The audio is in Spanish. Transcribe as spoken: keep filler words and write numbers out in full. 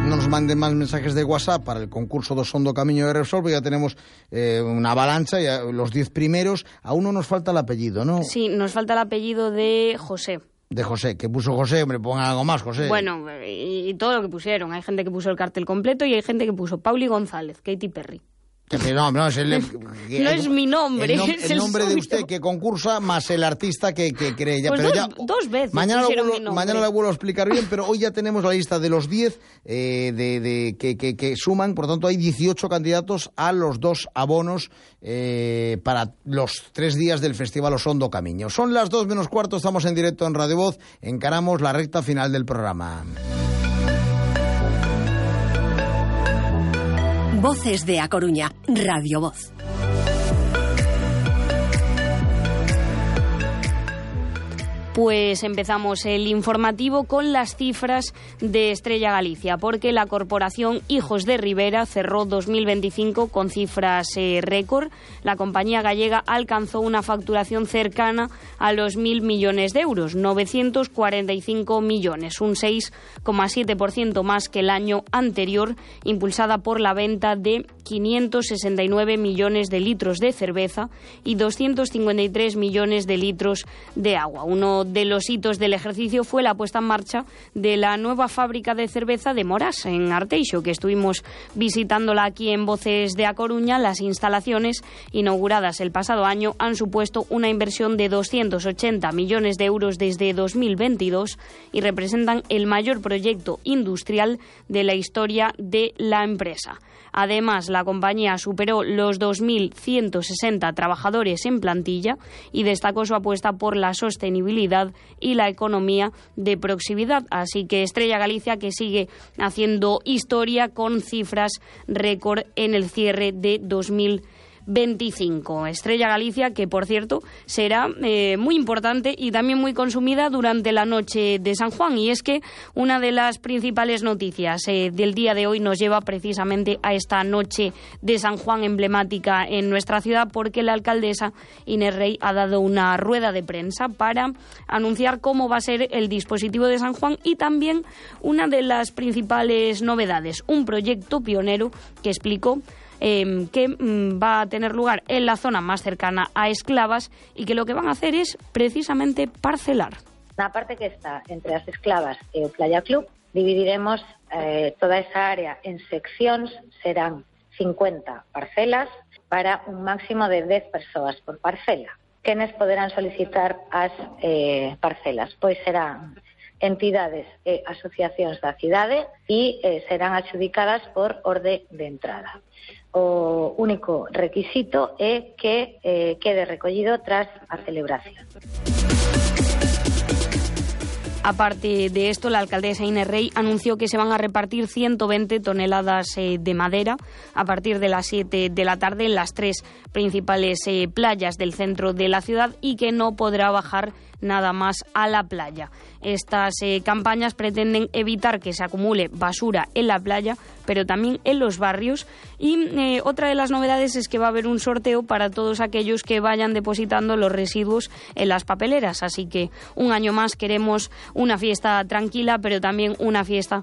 no nos manden más mensajes de WhatsApp para el concurso do Son do Camiño de Repsol, porque ya tenemos eh, una avalancha, ya los diez primeros. Aún no nos falta el apellido, ¿no? Sí, nos falta el apellido de José. De José, que puso José, hombre, pongan algo más, José. Bueno, y, y todo lo que pusieron. Hay gente que puso el cartel completo y hay gente que puso Pauli González, Katy Perry. No, no, es, el, que, no es mi nombre. El, nom es el nombre el de usted que concursa más el artista que, que cree. Ya, pues pero dos, ya, dos veces mañana pusieron lo, mi nombre. Mañana la vuelvo a explicar bien, pero hoy ya tenemos la lista de los diez eh, de, de, que, que, que suman. Por lo tanto, hay dieciocho candidatos a los dos abonos eh, para los tres días del Festival O Son do Camiño. Son las dos menos cuarto, estamos en directo en Radio Voz. Encaramos la recta final del programa. Voces de A Coruña, Radio Voz. Pues empezamos el informativo con las cifras de Estrella Galicia, porque la corporación Hijos de Rivera cerró dos mil veinticinco con cifras eh, récord. La compañía gallega alcanzó una facturación cercana a los mil millones de euros, novecientos cuarenta y cinco millones, un seis coma siete por ciento más que el año anterior, impulsada por la venta de quinientos sesenta y nueve millones de litros de cerveza y doscientos cincuenta y tres millones de litros de agua. Uno de los hitos del ejercicio fue la puesta en marcha de la nueva fábrica de cerveza de Morás, en Arteixo, que estuvimos visitándola aquí en Voces de A Coruña. Las instalaciones, inauguradas el pasado año, han supuesto una inversión de doscientos ochenta millones de euros desde dos mil veintidós y representan el mayor proyecto industrial de la historia de la empresa. Además, la compañía superó los dos mil ciento sesenta trabajadores en plantilla y destacó su apuesta por la sostenibilidad y la economía de proximidad. Así que Estrella Galicia, que sigue haciendo historia con cifras récord en el cierre de dos mil veinticinco. Estrella Galicia, que por cierto será eh, muy importante y también muy consumida durante la noche de San Juan, y es que una de las principales noticias eh, del día de hoy nos lleva precisamente a esta noche de San Juan emblemática en nuestra ciudad, porque la alcaldesa Inés Rey ha dado una rueda de prensa para anunciar cómo va a ser el dispositivo de San Juan y también una de las principales novedades, un proyecto pionero que explicó Eh, que mm, va a tener lugar en la zona más cercana a Esclavas y que lo que van a hacer es precisamente parcelar. Na parte que está entre as Esclavas e o Playa Club, dividiremos eh, toda esa área en seccións, serán cincuenta parcelas para un máximo de dez persoas por parcela. Quenes poderán solicitar as eh, parcelas? Pois serán entidades e asociacións da cidade e eh, serán adxudicadas por orde de entrada. O único requisito é que eh, quede recollido tras a celebración. Aparte de esto, la alcaldesa Inés Rey anunció que se van a repartir ciento veinte toneladas eh, de madera a partir de las siete de la tarde en las tres principales eh, playas del centro de la ciudad y que no podrá bajar nada más a la playa. Estas eh, campañas pretenden evitar que se acumule basura en la playa, pero también en los barrios. Y eh, otra de las novedades es que va a haber un sorteo para todos aquellos que vayan depositando los residuos en las papeleras. Así que un año más queremos una fiesta tranquila, pero también una fiesta